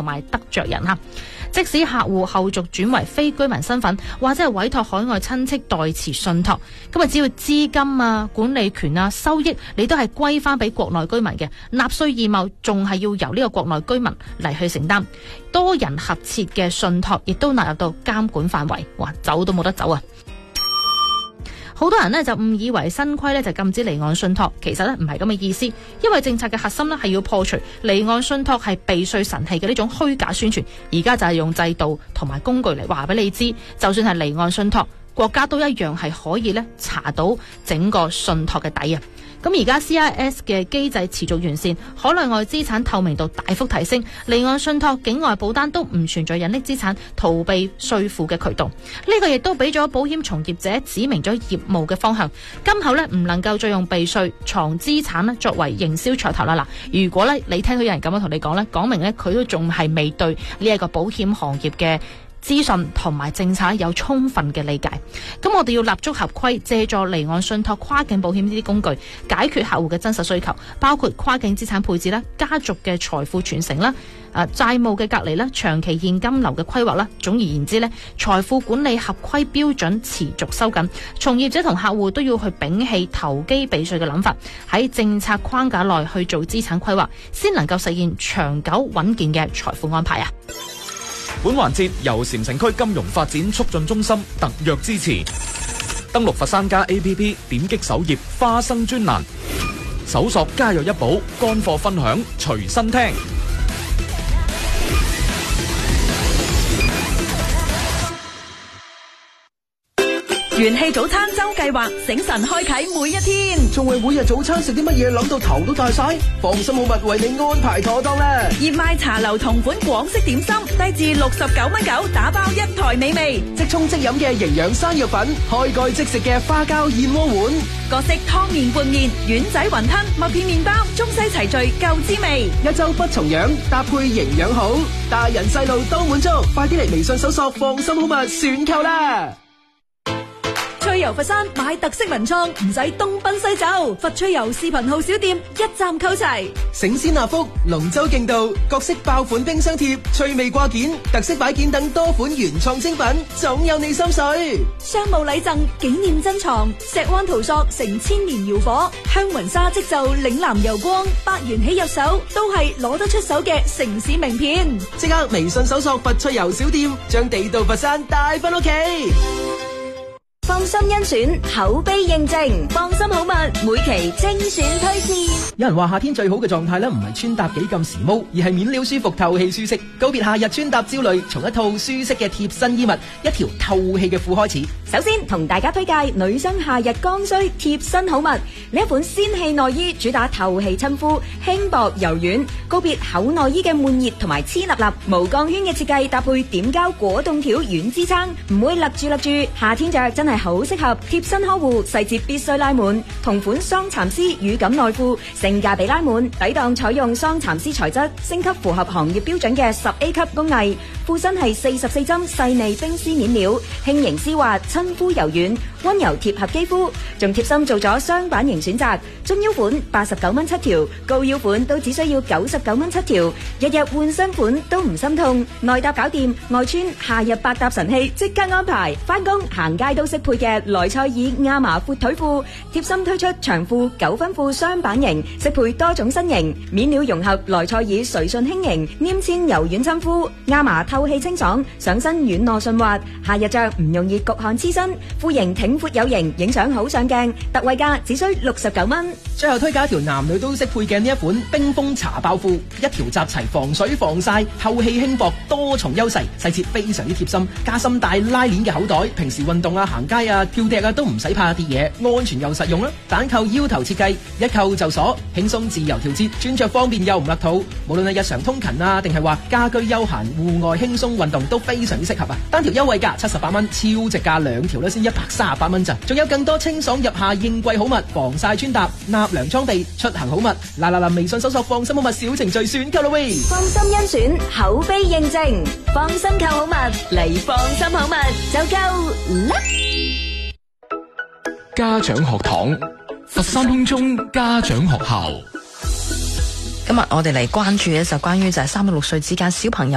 埋得着人吓。即使客戶後續轉為非居民身份，或者係委託海外親戚代持信託，咁啊只要資金啊、管理權啊、收益，你都係歸翻俾國內居民嘅，納稅義務仲係要由呢個國內居民嚟去承擔。多人合設嘅信託亦都納入到監管範圍，哇，走都冇得走啊！好多人呢就誤以為新規呢就禁止離岸信託，其實呢唔係咁嘅意思，因為政策嘅核心呢係要破除離岸信託係避稅神器嘅呢種虛假宣傳，而家就係用制度同埋工具嚟話俾你知，就算係離岸信託，國家都一樣係可以呢查到整個信託嘅底啊！咁而家 CIS 嘅機制持續完善，海內外資產透明度大幅提升，離岸信託、境外保單都唔存在隱匿資產逃避稅負嘅渠道。呢個亦都俾咗保險從業者指明咗業務嘅方向。今後呢唔能夠再用避稅藏資產呢作為營銷噱頭啦。嗱，如果呢你聽到有人咁樣同你講呢，講明呢佢都仲係未對呢一個保險行業嘅資訊同埋政策有充分嘅理解，咁我哋要立足合規，借助離岸信託、跨境保險呢啲工具，解決客戶嘅真實需求，包括跨境資產配置啦、家族嘅財富傳承啦、債務嘅隔離啦、長期現金流嘅規劃啦。總而言之呢，財富管理合規標準持續收緊，從業者同客戶都要去摒棄投機避稅嘅諗法，喺政策框架內去做資產規劃，先能夠實現長久穩健嘅財富安排啊！ 本環節由禪城區金融發展促進中心特約支持。登錄佛山家 APP， 點擊首頁花生專欄，搜索家有一寶，乾貨分享隨身聽。 元氣早餐周計劃，醒神開啟每一天。 仲為每日早餐食啲乜嘢諗到頭都大晒？放心好物為你安排妥當啦！ 熱賣茶樓同款廣式點心，低至69.9蚊，打包一台美味。 即沖即飲嘅營養生藥粉，開蓋即食嘅花膠燕窩碗， 各式湯麵拌麵、丸仔雲吞、麥片麵包，中西齊聚夠滋味。 一周不重樣，搭配營養好，大人細路都滿足。快啲嚟微信搜索放心好物選購啦！ 趣遊佛山買特色文創，唔使東奔西走，佛趣遊視頻號小店一站購齊。 醒獅納福、龍舟競渡、各式爆款冰箱貼、趣味掛件、特色擺件等多款原創精品，總有你心水。 商務禮贈、紀念珍藏、石灣陶塑成千年窯火，香雲紗織就嶺南油光，8元起入手，都係攞得出手嘅城市名片。 即刻微信搜索佛趣遊小店，將地道佛山帶返屋企。 放心甄選，口碑認證，放心好物，每期精選推薦。 有人話夏天最好嘅狀態咧，唔係穿搭幾咁時髦，而係面料舒服、透氣舒適。告別夏日穿搭焦慮，從一套舒適嘅貼身衣物、一條透氣嘅褲開始。 首先同大家推介女生夏日剛需貼身好物，呢一款仙氣內衣主打透氣親膚，輕薄柔軟。告別厚內衣嘅悶熱同埋黐立立，無鋼圈嘅設計搭配點膠果凍條軟支撐，唔會勒住。夏天着真係好適合貼身呵護，細節必須拉滿。同款雙蠶絲乳感內褲，性價比拉滿，抵擋採用雙蠶絲材質，升級符合行業標準嘅10A 級工藝。褲身係44針細膩冰絲面料，輕盈絲滑，親膚柔軟，溫柔貼合肌膚。仲貼心做咗雙版型選擇，中腰款89蚊7條，高腰款都只需要99蚊7條，日日換新款都唔心痛。內搭搞掂，外穿夏日百搭神器即刻安排，返工行街都適配嘅萊賽爾亞麻闊腿褲，貼心推出長褲9分褲雙版型，適配多種身形，面料融合萊賽爾垂順輕盈，黏纖柔軟親膚，亞麻透氣清爽，上身軟糯順滑，夏日着唔容易焗汗黐身，褲型挺闊有型，影相好上鏡，特惠價只需69蚊。 最後推介一條男女都適配嘅呢一款冰封茶包褲，一條集齊防水防曬、透氣輕薄多重優勢，細節非常之貼心，加深帶拉鏈嘅口袋，平時運動啊、行街啊、跳趯啊都唔使怕跌嘢，安全又實用啦。單扣腰頭設計，一扣就鎖，輕鬆自由調節，穿着方便又唔勒肚。無論係日常通勤啊，定係話家居休閒、戶外輕鬆運動都非常之適合啊！單條優惠價78蚊，超值價兩條咧先138蚊咋，仲有更多清爽入夏應季好物，防曬穿搭、納涼裝備、出行好物。嗱，微信搜索放心好物小程序選購啦喂！ 放心甄選，口碑認證，放心購好物嚟，放心好物就夠啦！ 家長學堂，佛山空中家長學校。 今日我哋嚟關注嘅就關於就係3到6歲之間小朋友